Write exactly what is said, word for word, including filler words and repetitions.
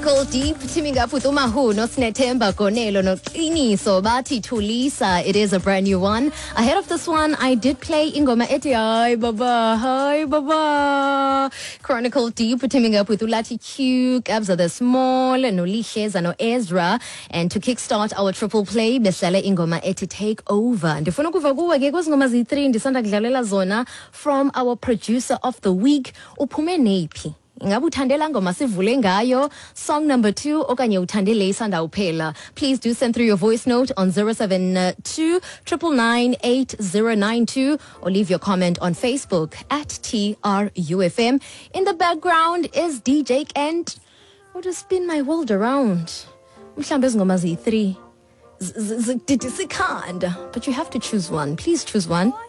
Chronicle Deep, teaming up with Umahu, Nosnetemba, Gonelo, no Iniso, Bati, Tulisa. It is a brand new one. Ahead of this one, I did play Ingoma Eti. Hi, Baba. Hi, Baba. Chronicle Deep, teaming up with Ulati Q, Gabza the Small, Nolishes, and Ezra. And to kickstart our triple play, Besele Ingoma Eti take over. And if zona from our producer of the week, Upume Nepi. Ingabu uthandela ngoma sivule ngayo song number two okanye uthandele isanda uphela. Please do send through your voice note on zero seven two nine nine eight zero nine two or leave your comment on Facebook at T R U F M. In the background is D J Kent. What to spin my world around. Mhlambe ngoma zi three. But you have to choose one. Please choose one.